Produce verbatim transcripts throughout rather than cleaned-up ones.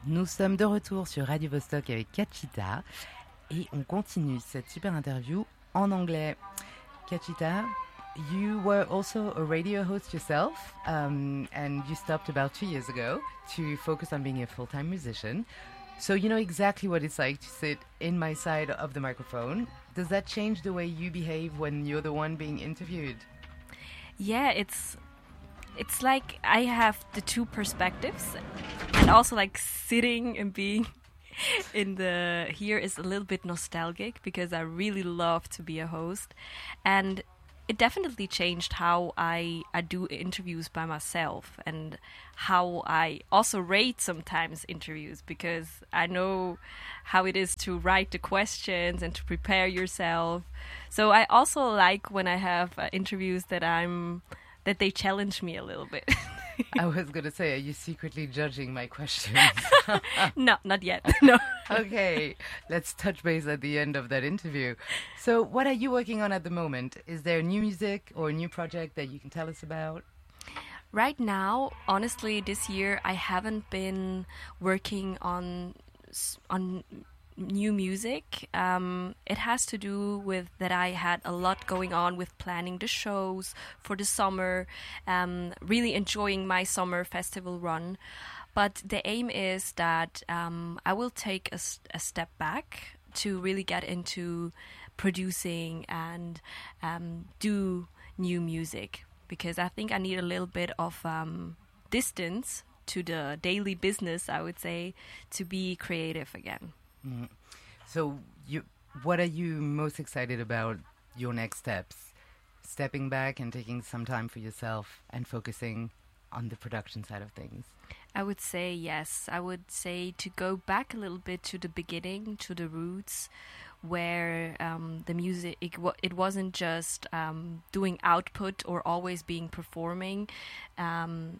Nous sommes de retour sur Radio Vostok avec Kachita et on continue cette super interview en anglais. Kachita, you were also a radio host yourself, um, and you stopped about two years ago to focus on being a full-time musician. So you know exactly what it's like to sit in my side of the microphone. Does that change the way you behave when you're the one being interviewed? Yeah, it's it's like I have the two perspectives, and also like sitting and being in the here is a little bit nostalgic because I really love to be a host, and it definitely changed how I I do interviews by myself and how I also rate sometimes interviews, because I know how it is to write the questions and to prepare yourself. So I also like when I have uh, interviews that I'm that they challenge me a little bit. I was going to say, are you secretly judging my questions? No, not yet. No. Okay, let's touch base at the end of that interview. So what are you working on at the moment? Is there new music or a new project that you can tell us about? Right now, honestly, this year I haven't been working on on new music. Um, it has to do with that I had a lot going on with planning the shows for the summer, um, really enjoying my summer festival run. But the aim is that um, I will take a, a step back to really get into producing and um, do new music, because I think I need a little bit of um, distance to the daily business, I would say, to be creative again. Mm. So you, what are you most excited about your next steps? Stepping back and taking some time for yourself and focusing on the production side of things? I would say yes. I would say to go back a little bit to the beginning, to the roots, where um, the music, it, w- it wasn't just um, doing output or always being performing, um,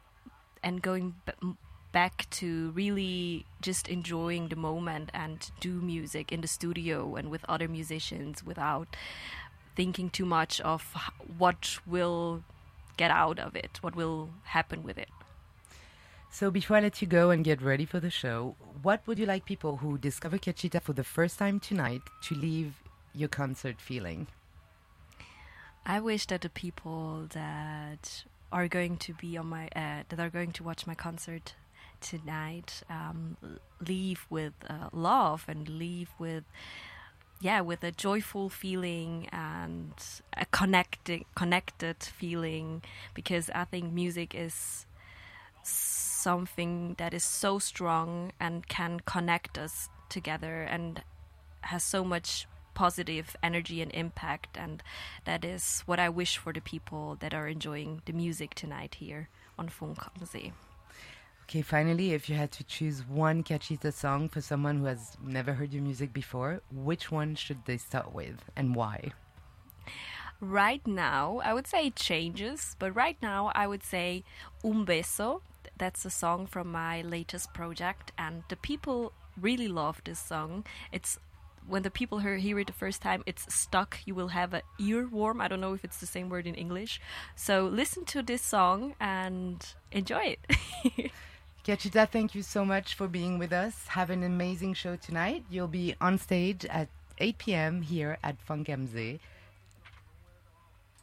and going b- back to really just enjoying the moment and do music in the studio and with other musicians without thinking too much of what will get out of it, what will happen with it. So before I let you go and get ready for the show, what would you like people who discover Kachita for the first time tonight to leave your concert feeling? I wish that the people that are going to be on my uh, that are going to watch my concert tonight um, leave with uh, love and leave with yeah with a joyful feeling and a connected connected feeling, because I think music is something that is so strong and can connect us together and has so much positive energy and impact, and that is what I wish for the people that are enjoying the music tonight here on Funk am See. Okay, finally, if you had to choose one Kachita song for someone who has never heard your music before, which one should they start with and why? Right now, I would say it changes, but right now I would say Un Beso. That's a song from my latest project, and the people really love this song. It's when the people hear, hear it the first time, it's stuck. You will have an earworm. I don't know if it's the same word in English. So listen to this song and enjoy it. Kachita, thank you so much for being with us. Have an amazing show tonight. You'll be on stage at eight p.m. here at Funk am See.